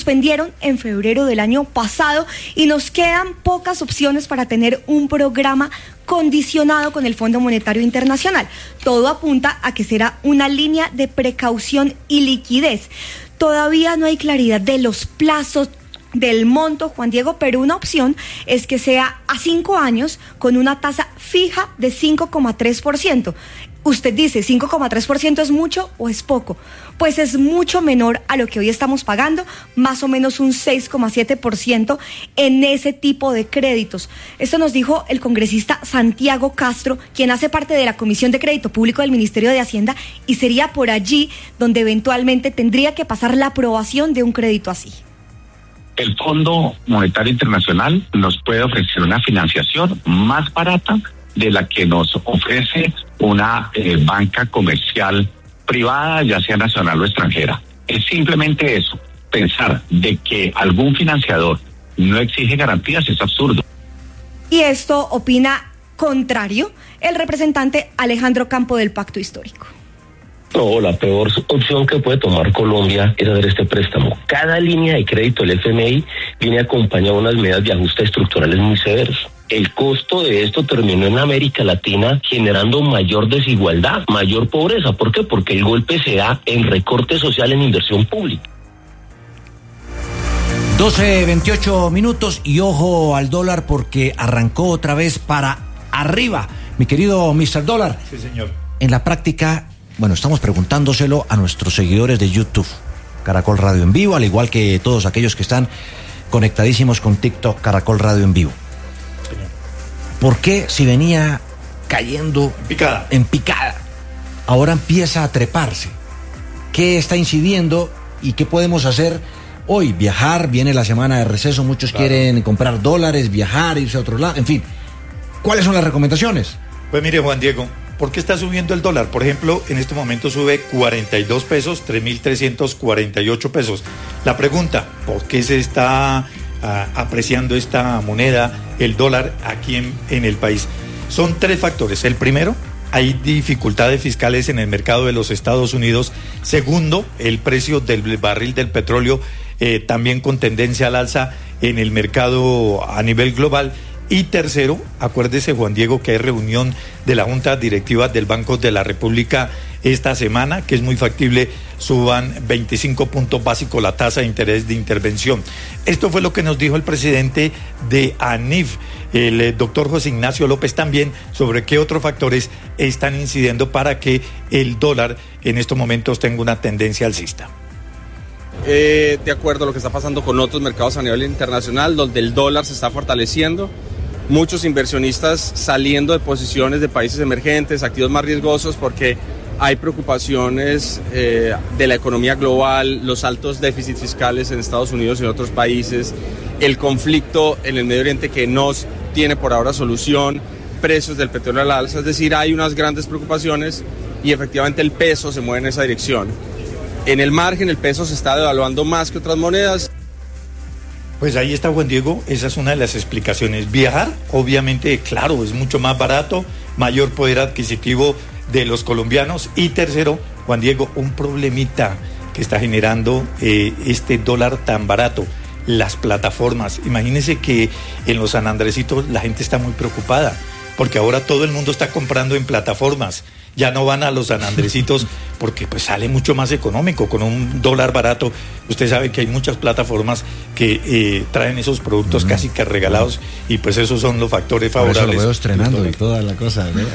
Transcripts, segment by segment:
suspendieron en febrero del año pasado y nos quedan pocas opciones para tener un programa condicionado con el Fondo Monetario Internacional. Todo apunta a que será una línea de precaución y liquidez. Todavía no hay claridad de los plazos, del monto, Juan Diego, pero una opción es que sea a 5 años con una tasa fija de 5,3%. Usted dice, ¿5,3% es mucho o es poco? Pues es mucho menor a lo que hoy estamos pagando, más o menos un 6,7% en ese tipo de créditos. Esto nos dijo el congresista Santiago Castro, quien hace parte de la Comisión de Crédito Público del Ministerio de Hacienda, y sería por allí donde eventualmente tendría que pasar la aprobación de un crédito así. El Fondo Monetario Internacional nos puede ofrecer una financiación más barata de la que nos ofrece una banca comercial privada, ya sea nacional o extranjera. Es simplemente eso. Pensar de que algún financiador no exige garantías es absurdo. Y esto opina contrario el representante Alejandro Campo del Pacto Histórico. No, la peor opción que puede tomar Colombia es hacer este préstamo. Cada línea de crédito del FMI viene acompañada de unas medidas de ajuste estructurales muy severos. El costo de esto terminó en América Latina generando mayor desigualdad, mayor pobreza. ¿Por qué? Porque el golpe se da en recorte social en inversión pública. 12:28 minutos y ojo al dólar porque arrancó otra vez para arriba. Mi querido Mr. Dólar. Sí, señor. En la práctica, bueno, estamos preguntándoselo a nuestros seguidores de YouTube, Caracol Radio en Vivo, al igual que todos aquellos que están conectadísimos con TikTok, Caracol Radio en Vivo. ¿Por qué si venía cayendo en picada, ahora empieza a treparse? ¿Qué está incidiendo y qué podemos hacer hoy? Viajar, viene la semana de receso, muchos quieren comprar dólares, viajar, irse a otro lado, en fin. ¿Cuáles son las recomendaciones? Pues mire, Juan Diego, ¿por qué está subiendo el dólar? Por ejemplo, en este momento sube 42 pesos, 3.348 pesos. La pregunta, ¿por qué se está apreciando esta moneda, el dólar, aquí en el país? Son 3 factores. El primero, hay dificultades fiscales en el mercado de los Estados Unidos. Segundo, el precio del barril del petróleo también con tendencia al alza en el mercado a nivel global. Y tercero, acuérdese, Juan Diego, que hay reunión de la Junta Directiva del Banco de la República esta semana, que es muy factible suban 25 puntos básicos la tasa de interés de intervención. Esto fue lo que nos dijo el presidente de ANIF, el doctor José Ignacio López, también sobre qué otros factores están incidiendo para que el dólar en estos momentos tenga una tendencia alcista. De acuerdo a lo que está pasando con otros mercados a nivel internacional, donde el dólar se está fortaleciendo, muchos inversionistas saliendo de posiciones de países emergentes, activos más riesgosos, porque hay preocupaciones de la economía global, los altos déficits fiscales en Estados Unidos y en otros países, el conflicto en el Medio Oriente que no tiene por ahora solución, precios del petróleo al alza, es decir, hay unas grandes preocupaciones y efectivamente el peso se mueve en esa dirección. En el margen el peso se está devaluando más que otras monedas. Pues ahí está, Juan Diego, esa es una de las explicaciones. Viajar, obviamente, claro, es mucho más barato, mayor poder adquisitivo de los colombianos. Y tercero, Juan Diego, un problemita que está generando este dólar tan barato, las plataformas. Imagínense que en los San Andresitos la gente está muy preocupada, porque ahora todo el mundo está comprando en plataformas. Ya no van a los San Andresitos porque pues sale mucho más económico con un dólar barato. Usted sabe que hay muchas plataformas que traen esos productos casi que regalados y pues esos son los factores favorables. Por eso lo veo estrenando y toda la cosa, ¿no?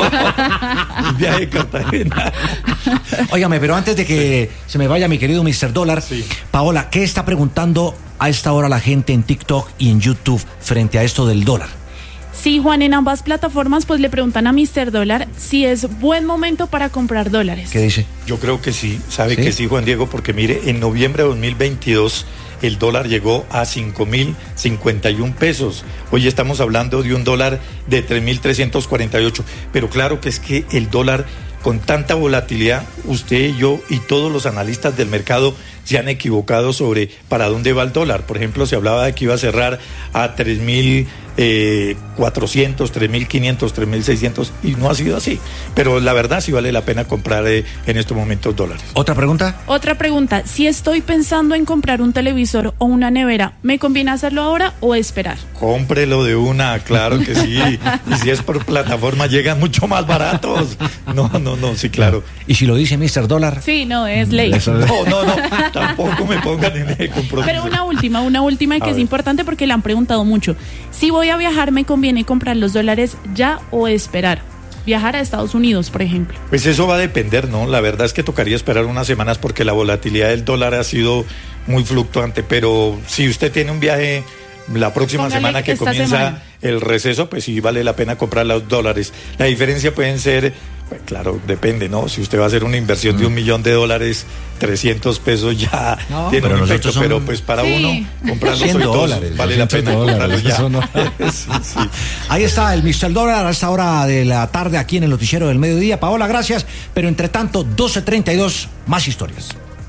El viaje de Cartagena. Óigame, pero antes de que se me vaya mi querido Mr. Dólar, sí. Paola, ¿qué está preguntando a esta hora la gente en TikTok y en YouTube frente a esto del dólar? Sí, Juan, en ambas plataformas pues le preguntan a Mr. Dólar si es buen momento para comprar dólares. ¿Qué dice? Yo creo que sí, sabe que sí, Juan Diego, porque mire, en noviembre de 2022 el dólar llegó a 5.051 pesos. Hoy estamos hablando de un dólar de 3.348, pero claro que es que el dólar con tanta volatilidad, usted, yo y todos los analistas del mercado se han equivocado sobre para dónde va el dólar. Por ejemplo, se hablaba de que iba a cerrar a 3.400, 3.500, 3.600 y no ha sido así. Pero la verdad sí vale la pena comprar en estos momentos dólares. ¿Otra pregunta? Otra pregunta. Si estoy pensando en comprar un televisor o una nevera, ¿me conviene hacerlo ahora o esperar? Cómprelo de una, claro que sí. Y si es por plataforma, llegan mucho más baratos. No, sí, claro. ¿Y si lo dice Mr. Dólar? Sí, no, es ley. No, tampoco me pongan en el compromiso. Pero una última que es importante porque le han preguntado mucho. Si voy a viajar, ¿me conviene comprar los dólares ya o esperar? Viajar a Estados Unidos, por ejemplo. Pues eso va a depender, ¿no? La verdad es que tocaría esperar unas semanas porque la volatilidad del dólar ha sido muy fluctuante, pero si usted tiene un viaje la próxima semana que comienza el receso, pues sí vale la pena comprar los dólares. La diferencia pueden ser, pues claro, depende, ¿no? Si usted va a hacer una inversión de $1 millón, 300 pesos ya tiene un efecto, pero pues para uno comprarlos hoy $100, vale la pena comprarlos ya. Sí. Ahí está el Mr. Dólar a esta hora de la tarde aquí en el noticiero del mediodía. Paola, gracias, pero entre tanto, 12:32, más historias.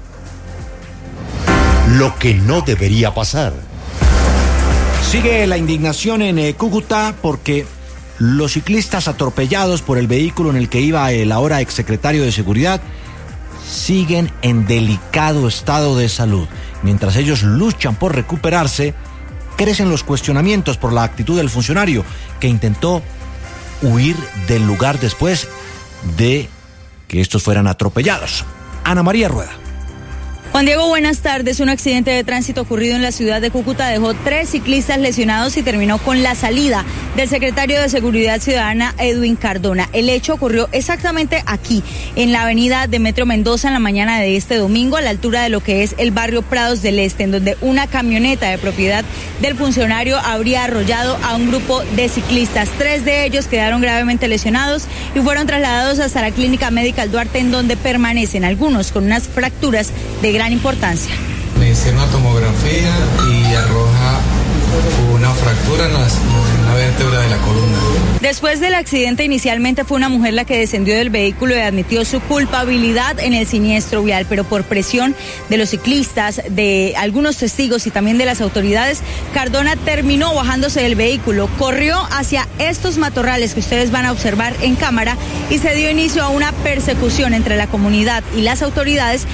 Lo que no debería pasar. Sigue la indignación en Cúcuta porque los ciclistas atropellados por el vehículo en el que iba el ahora exsecretario de Seguridad siguen en delicado estado de salud. Mientras ellos luchan por recuperarse, crecen los cuestionamientos por la actitud del funcionario que intentó huir del lugar después de que estos fueran atropellados. Ana María Rueda. Juan Diego, buenas tardes. Un accidente de tránsito ocurrido en la ciudad de Cúcuta dejó 3 ciclistas lesionados y terminó con la salida del secretario de Seguridad Ciudadana, Edwin Cardona. El hecho ocurrió exactamente aquí, en la avenida Demetrio Mendoza, en la mañana de este domingo, a la altura de lo que es el barrio Prados del Este, en donde una camioneta de propiedad del funcionario habría arrollado a un grupo de ciclistas. 3 de ellos quedaron gravemente lesionados y fueron trasladados hasta la Clínica Médica Duarte, en donde permanecen, algunos con unas fracturas de gran importancia. Me hicieron una tomografía y arroja una fractura en la vértebra de la columna. Después del accidente, inicialmente fue una mujer la que descendió del vehículo y admitió su culpabilidad en el siniestro vial, pero por presión de los ciclistas, de algunos testigos y también de las autoridades, Cardona terminó bajándose del vehículo, corrió hacia estos matorrales que ustedes van a observar en cámara y se dio inicio a una persecución entre la comunidad y las autoridades.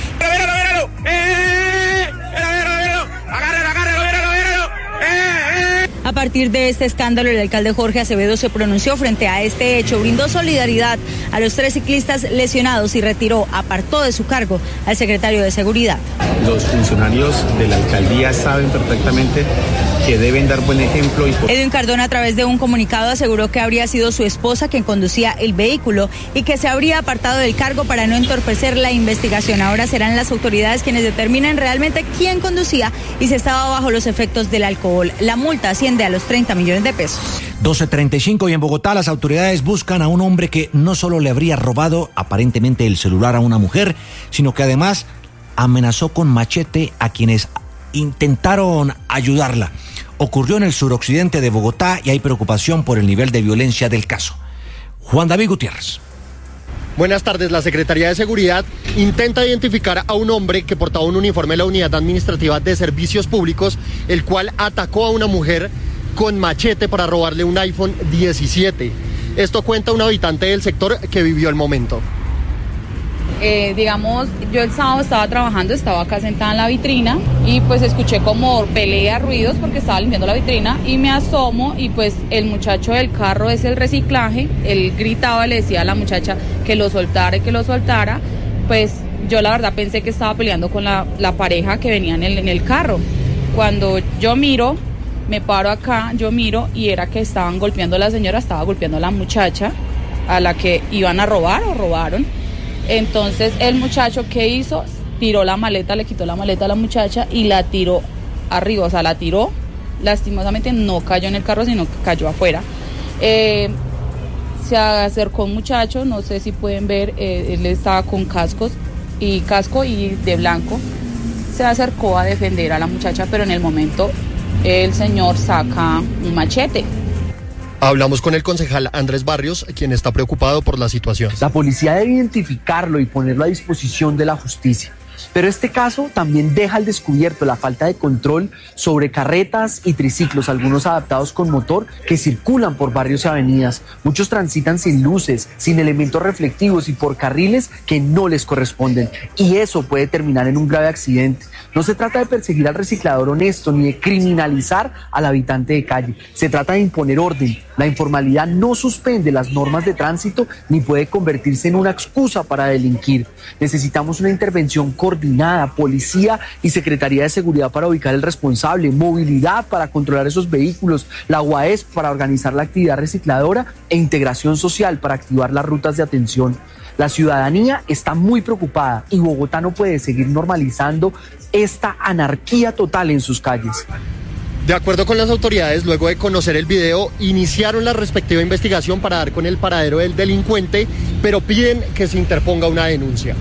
A partir de este escándalo, el alcalde Jorge Acevedo se pronunció frente a este hecho, brindó solidaridad a los 3 ciclistas lesionados y apartó de su cargo al secretario de Seguridad. Los funcionarios de la alcaldía saben perfectamente que deben dar buen ejemplo. Edwin Cardona, a través de un comunicado, aseguró que habría sido su esposa quien conducía el vehículo y que se habría apartado del cargo para no entorpecer la investigación. Ahora serán las autoridades quienes determinen realmente quién conducía y si estaba bajo los efectos del alcohol. La multa asciende a los 30 millones de pesos. 12:35 y en Bogotá las autoridades buscan a un hombre que no solo le habría robado aparentemente el celular a una mujer, sino que además amenazó con machete a quienes intentaron ayudarla. Ocurrió en el suroccidente de Bogotá y hay preocupación por el nivel de violencia del caso. Juan David Gutiérrez. Buenas tardes. La Secretaría de Seguridad intenta identificar a un hombre que portaba un uniforme de la Unidad Administrativa de Servicios Públicos, el cual atacó a una mujer con machete para robarle un iPhone 17. Esto cuenta un habitante del sector que vivió el momento. Digamos, yo el sábado estaba trabajando, estaba acá sentada en la vitrina y pues escuché como pelea, ruidos porque estaba limpiando la vitrina y me asomo y pues el muchacho del carro es el reciclaje, él gritaba, le decía a la muchacha que lo soltara y que lo soltara, pues yo la verdad pensé que estaba peleando con la pareja que venía en el carro. Cuando yo miro, me paro acá, yo miro y era que estaban golpeando a la señora, estaba golpeando a la muchacha a la que iban a robar o robaron. Entonces el muchacho, ¿qué hizo? Tiró la maleta, le quitó la maleta a la muchacha y la tiró arriba, o sea, la tiró, lastimosamente no cayó en el carro, sino que cayó afuera. Se acercó un muchacho, no sé si pueden ver, él estaba con casco y de blanco, se acercó a defender a la muchacha, pero en el momento el señor saca un machete. Hablamos con el concejal Andrés Barrios, quien está preocupado por la situación. La policía debe identificarlo y ponerlo a disposición de la justicia. Pero este caso también deja al descubierto la falta de control sobre carretas y triciclos, algunos adaptados con motor, que circulan por barrios y avenidas. Muchos transitan sin luces, sin elementos reflectivos y por carriles que no les corresponden. Y eso puede terminar en un grave accidente. No se trata de perseguir al reciclador honesto ni de criminalizar al habitante de calle. Se trata de imponer orden. La informalidad no suspende las normas de tránsito ni puede convertirse en una excusa para delinquir. Necesitamos una intervención coordinada, policía y Secretaría de Seguridad para ubicar el responsable, movilidad para controlar esos vehículos, la UAES para organizar la actividad recicladora e integración social para activar las rutas de atención. La ciudadanía está muy preocupada y Bogotá no puede seguir normalizando esta anarquía total en sus calles. De acuerdo con las autoridades, luego de conocer el video, iniciaron la respectiva investigación para dar con el paradero del delincuente, pero piden que se interponga una denuncia.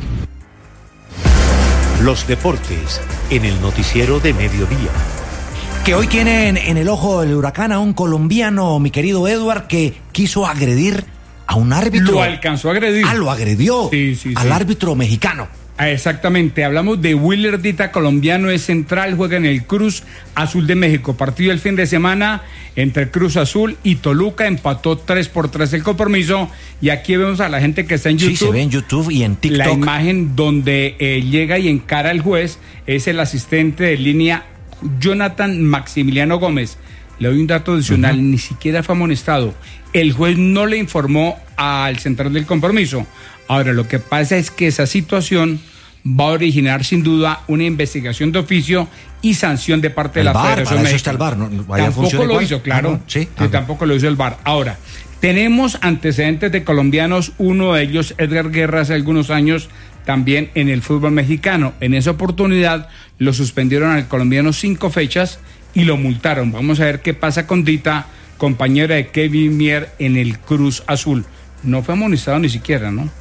Los deportes en el noticiero de mediodía. Que hoy tienen en el ojo del huracán a un colombiano, mi querido Edward, que quiso agredir a un árbitro. Lo alcanzó a agredir. Lo agredió al árbitro mexicano. Exactamente, hablamos de Willer Dita, colombiano, es central, juega en el Cruz Azul de México. Partido el fin de semana entre Cruz Azul y Toluca, empató 3-3 el compromiso. Y aquí vemos a la gente que está en YouTube. Sí, se ve en YouTube y en TikTok. La imagen donde llega y encara al juez es el asistente de línea Jonathan Maximiliano Gómez. Le doy un dato adicional, ni siquiera fue amonestado. El juez no le informó al central del compromiso. Ahora, lo que pasa es que esa situación va a originar sin duda una investigación de oficio y sanción de parte de la Federación Mexicana. Está el VAR, ¿no? Tampoco lo hizo, claro. Tampoco lo hizo el VAR. Ahora, tenemos antecedentes de colombianos, uno de ellos, Edgar Guerra, hace algunos años, también en el fútbol mexicano. En esa oportunidad lo suspendieron al colombiano 5 fechas y lo multaron. Vamos a ver qué pasa con Dita, compañera de Kevin Mier en el Cruz Azul. No fue amonestado ni siquiera, ¿no?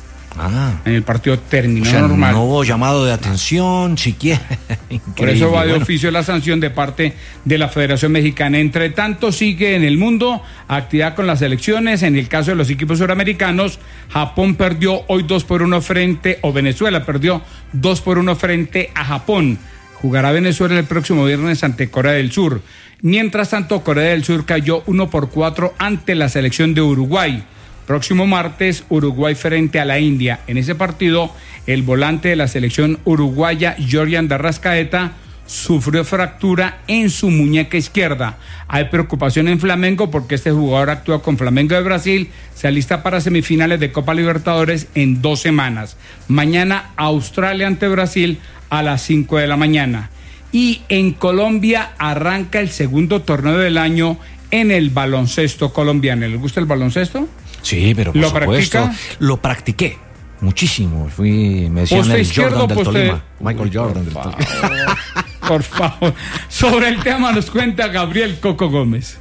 En el partido terminó normal. No hubo llamado de atención, siquiera. Por eso va de oficio la sanción de parte de la Federación Mexicana. Entre tanto, sigue en el mundo actividad con las selecciones. En el caso de los equipos suramericanos, Japón perdió hoy 2-1 Venezuela perdió 2-1 frente a Japón. Jugará Venezuela el próximo viernes ante Corea del Sur. Mientras tanto, Corea del Sur cayó 1-4 ante la selección de Uruguay. Próximo martes, Uruguay frente a la India. En ese partido, el volante de la selección uruguaya, Jordan de Arrascaeta, sufrió fractura en su muñeca izquierda. Hay preocupación en Flamengo porque este jugador actúa con Flamengo de Brasil, se alista para semifinales de Copa Libertadores en 2 semanas. Mañana, Australia ante Brasil a las 5 de la mañana. Y en Colombia arranca el segundo torneo del año en el baloncesto colombiano. ¿Les gusta el baloncesto? Sí, pero por supuesto, lo practiqué muchísimo. Me decían el Jordan del Tolima, Michael Jordan del Tolima. Por favor, sobre el tema nos cuenta Gabriel Coco Gómez.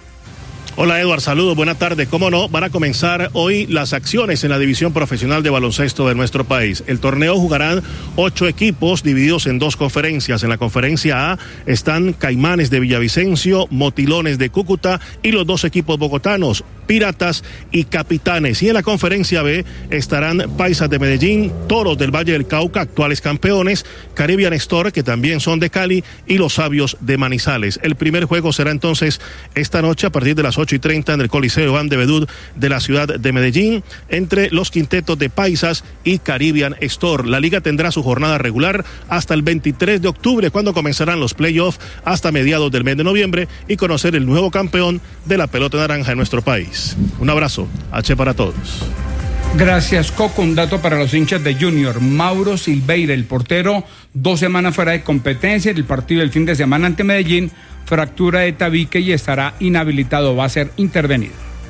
Hola Edward, saludos, buena tarde. Cómo no, van a comenzar hoy las acciones en la división profesional de baloncesto de nuestro país. El torneo jugarán 8 equipos divididos en 2 conferencias. En la conferencia A están Caimanes de Villavicencio, Motilones de Cúcuta y los 2 equipos bogotanos, Piratas y Capitanes. Y en la conferencia B estarán Paisas de Medellín, Toros del Valle del Cauca, actuales campeones, Caribbean Store, que también son de Cali, y los Sabios de Manizales. El primer juego será entonces esta noche a partir de las 8:30 en el Coliseo Iván de Bedut de la ciudad de Medellín, entre los quintetos de Paisas y Caribbean Store. La liga tendrá su jornada regular hasta el 23 de octubre, cuando comenzarán los playoffs hasta mediados del mes de noviembre, y conocer el nuevo campeón de la pelota naranja en nuestro país. Un abrazo, H para todos. Gracias, Coco. Un dato para los hinchas de Junior. Mauro Silveira, el portero, 2 semanas fuera de competencia en el partido del fin de semana ante Medellín, fractura de tabique y estará inhabilitado, va a ser intervenido.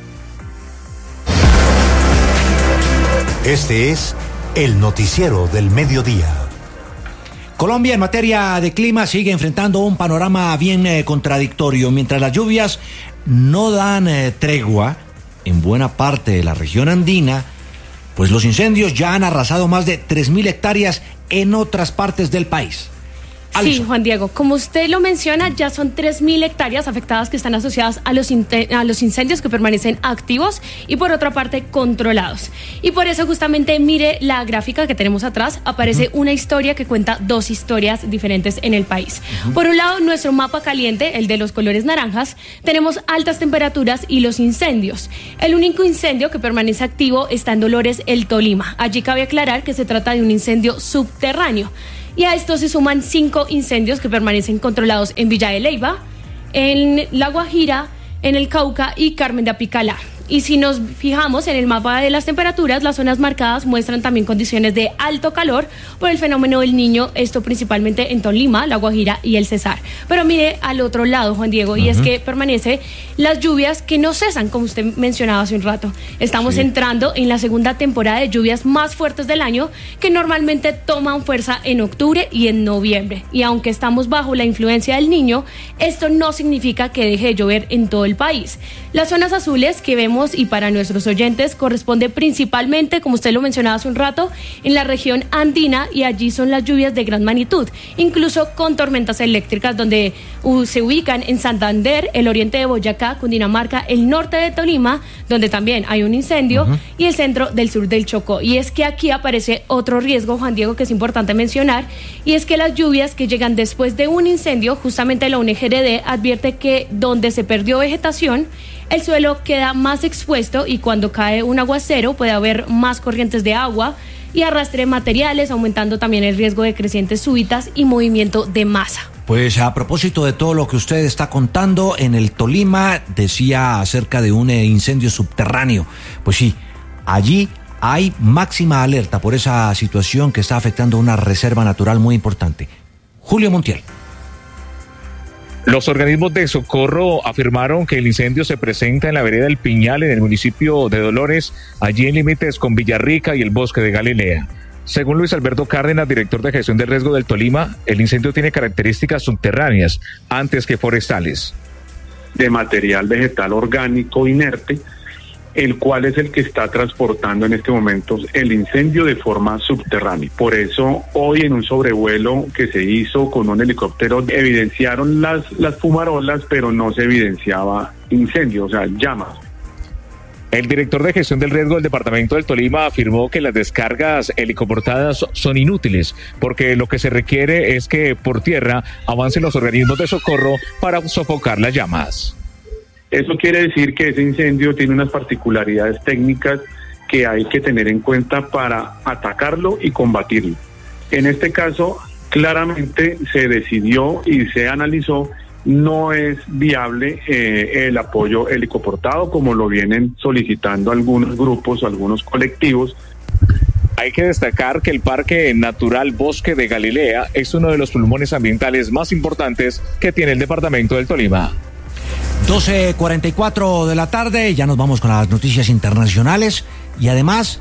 Este es el noticiero del mediodía. Colombia en materia de clima sigue enfrentando un panorama bien contradictorio. Mientras las lluvias no dan tregua en buena parte de la región andina, pues los incendios ya han arrasado más de 3.000 hectáreas en otras partes del país. Sí, Juan Diego, como usted lo menciona, ya son 3.000 hectáreas afectadas que están asociadas a los incendios que permanecen activos y por otra parte controlados. Y por eso justamente mire la gráfica que tenemos atrás, aparece una historia que cuenta dos historias diferentes en el país. Por un lado, nuestro mapa caliente, el de los colores naranjas, tenemos altas temperaturas y los incendios. El único incendio que permanece activo está en Dolores, el Tolima. Allí cabe aclarar que se trata de un incendio subterráneo. Y a esto se suman 5 incendios que permanecen controlados en Villa de Leyva, en La Guajira, en el Cauca y Carmen de Apicalá. Y si nos fijamos en el mapa de las temperaturas, las zonas marcadas muestran también condiciones de alto calor por el fenómeno del Niño, esto principalmente en Tolima, La Guajira y el Cesar. Pero mire al otro lado, Juan Diego, y es que permanece las lluvias que no cesan, como usted mencionaba hace un rato. Estamos entrando en la segunda temporada de lluvias más fuertes del año, que normalmente toman fuerza en octubre y en noviembre. Y aunque estamos bajo la influencia del Niño, esto no significa que deje de llover en todo el país. Las zonas azules que vemos y para nuestros oyentes corresponde principalmente, como usted lo mencionaba hace un rato, en la región andina, y allí son las lluvias de gran magnitud, incluso con tormentas eléctricas, donde se ubican en Santander, el oriente de Boyacá, Cundinamarca, el norte de Tolima, donde también hay un incendio, y el centro del sur del Chocó. Y es que aquí aparece otro riesgo, Juan Diego, que es importante mencionar, y es que las lluvias que llegan después de un incendio, justamente la UNGRD advierte que donde se perdió vegetación, el suelo queda más expuesto y cuando cae un aguacero puede haber más corrientes de agua y arrastre materiales, aumentando también el riesgo de crecientes súbitas y movimiento de masa. Pues a propósito de todo lo que usted está contando, en el Tolima decía acerca de un incendio subterráneo. Pues sí, allí hay máxima alerta por esa situación que está afectando una reserva natural muy importante. Julio Montiel. Los organismos de socorro afirmaron que el incendio se presenta en la vereda del Piñal, en el municipio de Dolores, allí en límites con Villarrica y el Bosque de Galilea. Según Luis Alberto Cárdenas, director de gestión del riesgo del Tolima, el incendio tiene características subterráneas antes que forestales. De material vegetal orgánico inerte, el cual es el que está transportando en este momento el incendio de forma subterránea. Por eso, hoy en un sobrevuelo que se hizo con un helicóptero, evidenciaron las fumarolas, pero no se evidenciaba incendio, o sea, llamas. El director de gestión del riesgo del departamento del Tolima afirmó que las descargas helicoportadas son inútiles, porque lo que se requiere es que por tierra avancen los organismos de socorro para sofocar las llamas. Eso quiere decir que ese incendio tiene unas particularidades técnicas que hay que tener en cuenta para atacarlo y combatirlo. En este caso, claramente se decidió y se analizó, no es viable el apoyo helicoportado como lo vienen solicitando algunos grupos o algunos colectivos. Hay que destacar que el Parque Natural Bosque de Galilea es uno de los pulmones ambientales más importantes que tiene el departamento del Tolima. 12:44 de la tarde, ya nos vamos con las noticias internacionales y además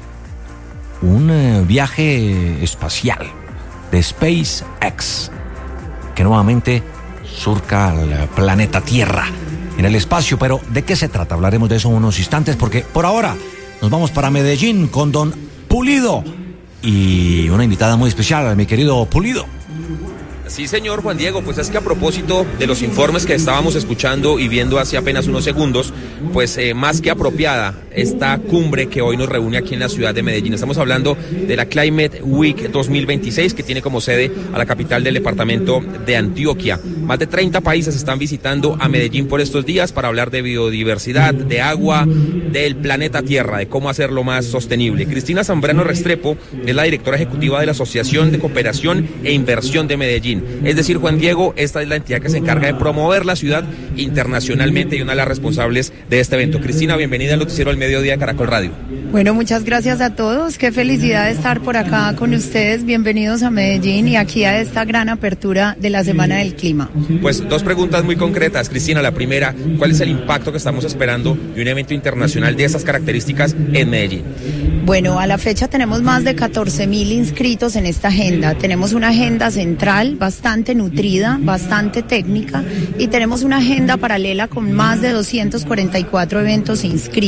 un viaje espacial de SpaceX que nuevamente surca al planeta Tierra en el espacio. Pero ¿de qué se trata? Hablaremos de eso en unos instantes, porque por ahora nos vamos para Medellín con don Pulido y una invitada muy especial, mi querido Pulido. Sí, señor Juan Diego, pues es que a propósito de los informes que estábamos escuchando y viendo hace apenas unos segundos, pues más que apropiada esta cumbre que hoy nos reúne aquí en la ciudad de Medellín. Estamos hablando de la Climate Week 2026, que tiene como sede a la capital del departamento de Antioquia. Más de 30 países están visitando a Medellín por estos días para hablar de biodiversidad, de agua, del planeta Tierra, de cómo hacerlo más sostenible. Cristina Zambrano Restrepo es la directora ejecutiva de la Asociación de Cooperación e Inversión de Medellín. Es decir, Juan Diego, esta es la entidad que se encarga de promover la ciudad internacionalmente y una de las responsables de este evento. Cristina, bienvenida al noticiero del mediodía de Caracol Radio. Bueno, muchas gracias a todos. Qué felicidad de estar por acá con ustedes. Bienvenidos a Medellín y aquí a esta gran apertura de la Semana del Clima. Pues dos preguntas muy concretas, Cristina. La primera, ¿cuál es el impacto que estamos esperando de un evento internacional de esas características en Medellín? Bueno, a la fecha tenemos más de 14.000 inscritos en esta agenda. Tenemos una agenda central bastante nutrida, bastante técnica, y tenemos una agenda paralela con más de 244 eventos inscritos.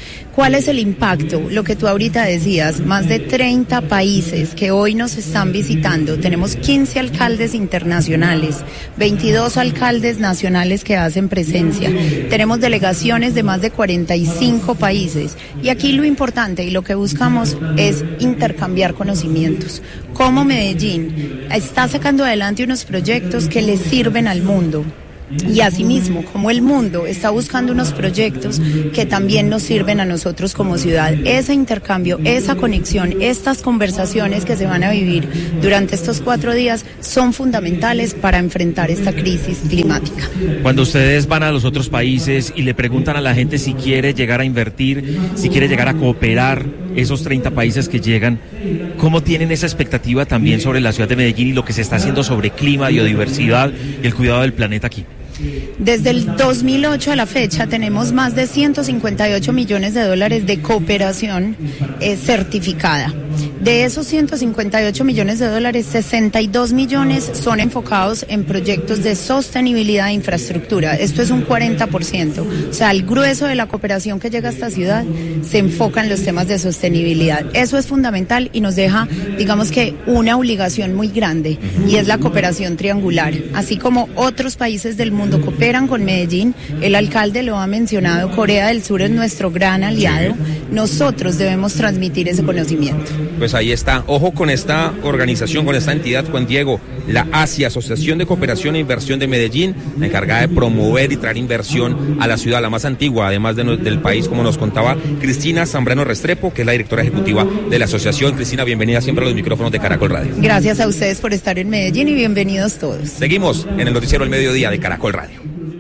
¿Cuál es el impacto? Lo que tú ahorita decías, más de 30 países que hoy nos están visitando. Tenemos 15 alcaldes internacionales, 22 alcaldes nacionales que hacen presencia. Tenemos delegaciones de más de 45 países. Y aquí lo importante y lo que buscamos es intercambiar conocimientos. Como Medellín está sacando adelante unos proyectos que le sirven al mundo. Y asimismo, como el mundo está buscando unos proyectos que también nos sirven a nosotros como ciudad. Ese intercambio, esa conexión, estas conversaciones que se van a vivir durante estos 4 días son fundamentales para enfrentar esta crisis climática. Cuando ustedes van a los otros países y le preguntan a la gente si quiere llegar a invertir, si quiere llegar a cooperar, esos 30 países que llegan, ¿cómo tienen esa expectativa también sobre la ciudad de Medellín y lo que se está haciendo sobre clima, biodiversidad y el cuidado del planeta aquí? Desde el 2008 a la fecha tenemos más de 158 millones de dólares de cooperación certificada. De esos 158 millones de dólares, 62 millones son enfocados en proyectos de sostenibilidad de infraestructura. Esto es un 40%. O sea, el grueso de la cooperación que llega a esta ciudad se enfoca en los temas de sostenibilidad. Eso es fundamental y nos deja, digamos que, una obligación muy grande, y es la cooperación triangular. Así como otros países del mundo cooperan con Medellín, el alcalde lo ha mencionado, Corea del Sur es nuestro gran aliado, nosotros debemos transmitir ese conocimiento. Pues ahí está, ojo con esta organización, con esta entidad, Juan Diego, la ASIA, Asociación de Cooperación e Inversión de Medellín, la encargada de promover y traer inversión a la ciudad, la más antigua, además del país, como nos contaba Cristina Zambrano Restrepo, que es la directora ejecutiva de la asociación. Cristina, bienvenida siempre a los micrófonos de Caracol Radio. Gracias a ustedes por estar en Medellín y bienvenidos todos. Seguimos en el noticiero del mediodía de Caracol Radio.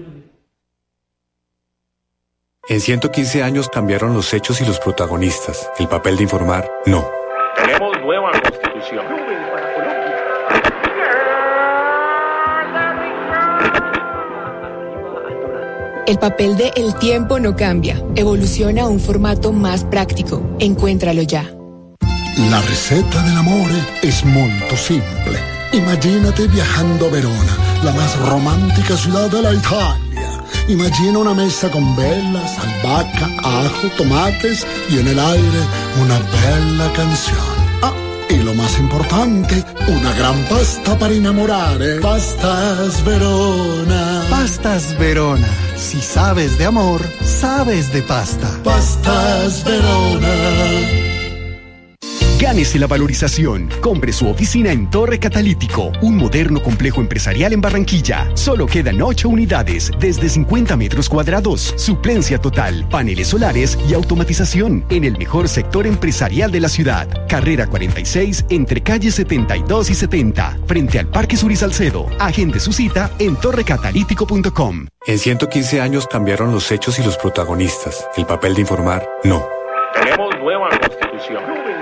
En 115 años cambiaron los hechos y los protagonistas. El papel de informar, no. Tenemos nueva constitución. El papel de El Tiempo no cambia. Evoluciona a un formato más práctico. Encuéntralo ya. La receta del amore es molto simple. Imagínate viajando a Verona, la más romántica ciudad de la Italia. Imagina una mesa con velas, albahaca, ajo, tomates y en el aire una bella canción. Ah, y lo más importante, una gran pasta para enamorare. Pastas Verona. Pastas Verona. Si sabes de amor, sabes de pasta. Pastas Verona. Gánese la valorización. Compre su oficina en Torre Catalítico, un moderno complejo empresarial en Barranquilla. Solo quedan 8 unidades, desde 50 metros cuadrados. Suplencia total, paneles solares y automatización en el mejor sector empresarial de la ciudad. Carrera 46, entre calles 72 y 70, frente al Parque Suri Salcedo. Agende su cita en torrecatalítico.com. En 115 años cambiaron los hechos y los protagonistas. El papel de informar, no. Tenemos nueva constitución.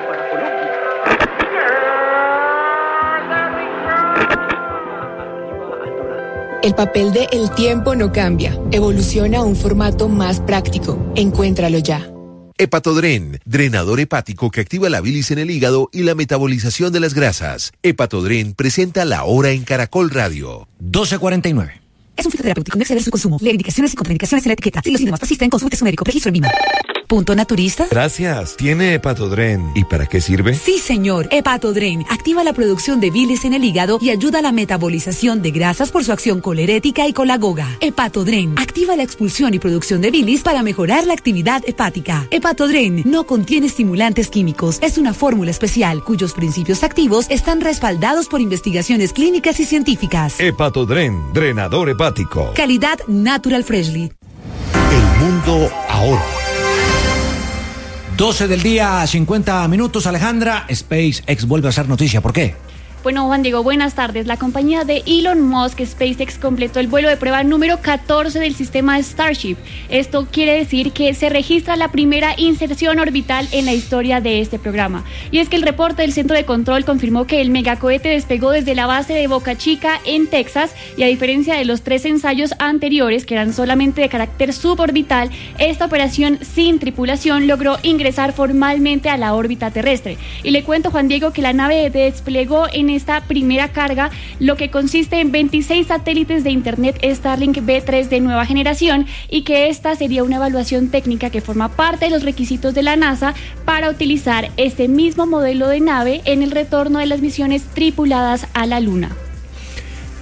El papel de El Tiempo no cambia. Evoluciona a un formato más práctico. Encuéntralo ya. Hepatodren, drenador hepático que activa la bilis en el hígado y la metabolización de las grasas. Hepatodren presenta La Hora en Caracol Radio. 12:49. Es un fitoterapéutico, no exceder su consumo. Lee indicaciones y contraindicaciones en la etiqueta. Si los síntomas persisten, consulte a su médico. Registro en VIMA. ¿Punto naturista? Gracias. ¿Tiene Hepatodren? ¿Y para qué sirve? Sí, señor. Hepatodren activa la producción de bilis en el hígado y ayuda a la metabolización de grasas por su acción colerética y colagoga. Hepatodren activa la expulsión y producción de bilis para mejorar la actividad hepática. Hepatodren no contiene estimulantes químicos. Es una fórmula especial cuyos principios activos están respaldados por investigaciones clínicas y científicas. Hepatodren, drenador hepático. Calidad Natural Freshly. El mundo ahora. 12 del día, 50 minutos, Alejandra. SpaceX vuelve a ser noticia. ¿Por qué? Bueno, Juan Diego, buenas tardes. La compañía de Elon Musk, SpaceX, completó el vuelo de prueba número 14 del sistema Starship. Esto quiere decir que se registra la primera inserción orbital en la historia de este programa. Y es que el reporte del Centro de Control confirmó que el megacohete despegó desde la base de Boca Chica, en Texas, y a diferencia de los 3 ensayos anteriores, que eran solamente de carácter suborbital, esta operación sin tripulación logró ingresar formalmente a la órbita terrestre. Y le cuento, Juan Diego, que la nave desplegó en esta primera carga, lo que consiste en 26 satélites de Internet Starlink B3 de nueva generación, y que esta sería una evaluación técnica que forma parte de los requisitos de la NASA para utilizar este mismo modelo de nave en el retorno de las misiones tripuladas a la Luna.